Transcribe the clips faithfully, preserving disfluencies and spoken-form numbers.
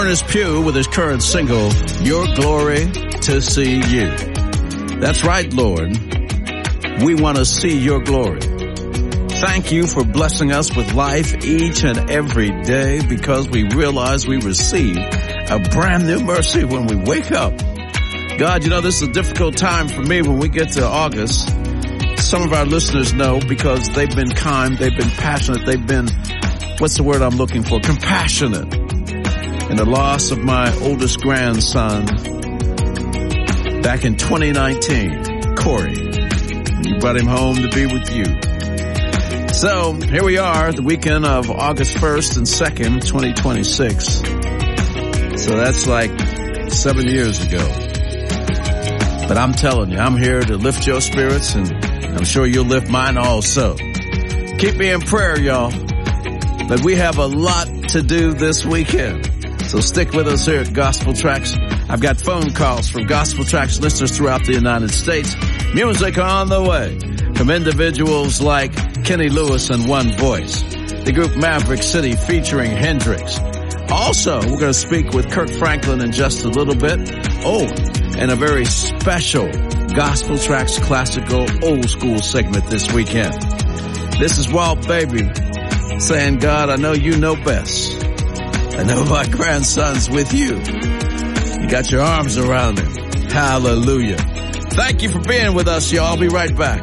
Ernest Pugh with his current single, Your Glory to See You. That's right, Lord. We want to see your glory. Thank you for blessing us with life each and every day, because we realize we receive a brand new mercy when we wake up. God, you know, this is a difficult time for me when we get to August. Some of our listeners know because they've been kind, they've been passionate, they've been, what's the word I'm looking for? Compassionate. In the loss of my oldest grandson back in twenty nineteen, Corey. You brought him home to be with you. So here we are, the weekend of August first and second, twenty twenty-six. So that's like seven years ago. But I'm telling you, I'm here to lift your spirits, and I'm sure you'll lift mine also. Keep me in prayer, y'all. But we have a lot to do this weekend. So stick with us here at Gospel Tracks. I've got phone calls from Gospel Tracks listeners throughout the United States. Music on the way from individuals like Kenny Lewis and One Voice. The group Maverick City featuring Hendrix. Also, we're going to speak with Kirk Franklin in just a little bit. Oh, and a very special Gospel Tracks classical old school segment this weekend. This is Walt Baby saying, God, I know you know best. I know my grandson's with you. You got your arms around him. Hallelujah. Thank you for being with us, y'all. I'll be right back.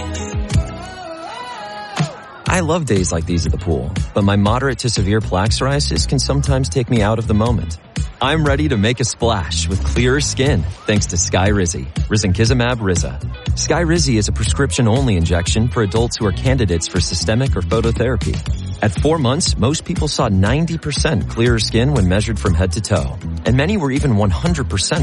I love days like these at the pool, but my moderate to severe plaque psoriasis can sometimes take me out of the moment. I'm ready to make a splash with clearer skin thanks to Skyrizi, risankizumab Riza. Skyrizi is a prescription-only injection for adults who are candidates for systemic or phototherapy. At four months, most people saw ninety percent clearer skin when measured from head to toe, and many were even one hundred percent